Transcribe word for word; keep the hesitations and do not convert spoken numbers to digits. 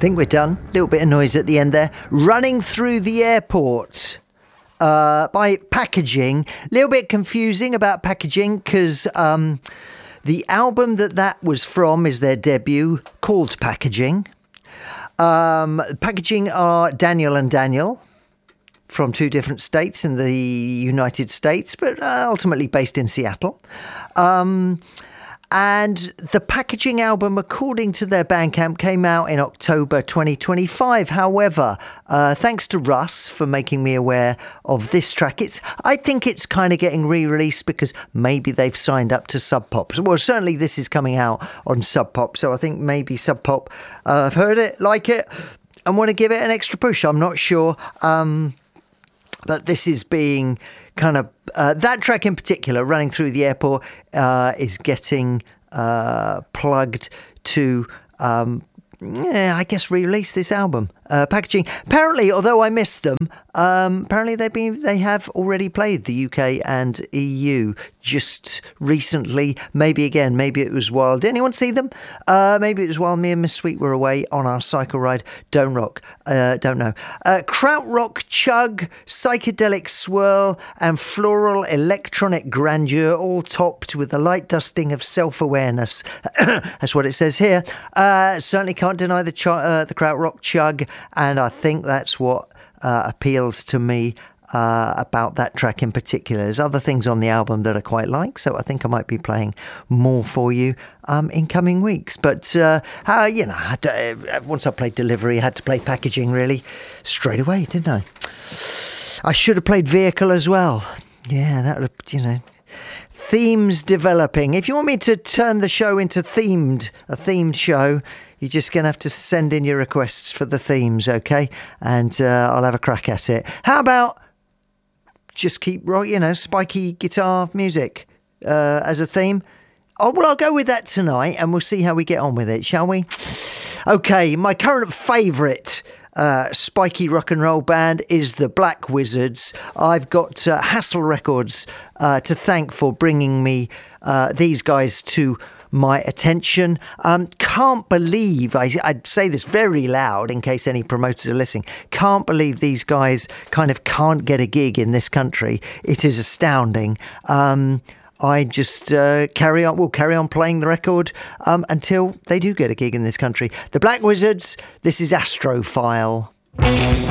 Think we're done. Little bit of noise at the end there. Running Through the Airport uh, by Packaging. A little bit confusing about Packaging because um, the album that that was from is their debut called Packaging. Um, Packaging are Daniel and Daniel from two different states in the United States, but uh, ultimately based in Seattle. Um, and the Packaging album, according to their Bandcamp, came out in October twenty twenty-five. However, uh, thanks to Russ for making me aware of this track, it's I think it's kind of getting re-released because maybe they've signed up to Sub Pop. Well, certainly this is coming out on Sub Pop, so I think maybe Sub Pop uh, have heard it, like it, and want to give it an extra push. I'm not sure. Um, But this is being kind of, uh, that track in particular, Running Through the Airport, uh, is getting uh, plugged to, um, yeah, I guess, re-release this album. Uh, Packaging. Apparently, although I missed them, um, apparently they've been, they have already played the U K and E U just recently. Maybe again, maybe it was while, did anyone see them? Uh, maybe it was while me and Miss Sweet were away on our cycle ride. Don't rock. Uh, don't know. Uh, Krautrock chug, psychedelic swirl, and floral electronic grandeur, all topped with a light dusting of self-awareness. That's what it says here. Uh, certainly can't deny the ch- uh, the Krautrock chug. And I think that's what uh, appeals to me uh, about that track in particular. There's other things on the album that I quite like, so I think I might be playing more for you um, in coming weeks. But, uh, uh, you know, I had to, uh, once I played Delivery, I had to play Packaging really straight away, didn't I? I should have played Vehicle as well. Yeah, that would have, you know... Themes developing. If you want me to turn the show into themed, a themed show, you're just going to have to send in your requests for the themes, okay? And uh, I'll have a crack at it. How about just keep, you know, spiky guitar music uh, as a theme? Oh, well, I'll go with that tonight and we'll see how we get on with it, shall we? Okay, my current favourite Uh, spiky rock and roll band is the Black Wizards. I've got uh, Hassle Records uh, to thank for bringing me uh, these guys to my attention. Um, can't believe, I, I'd say this very loud in case any promoters are listening, can't believe these guys kind of can't get a gig in this country. It is astounding. Um, I just uh, carry on, we'll carry on playing the record um, until they do get a gig in this country. The Black Wizards, this is Astrophile.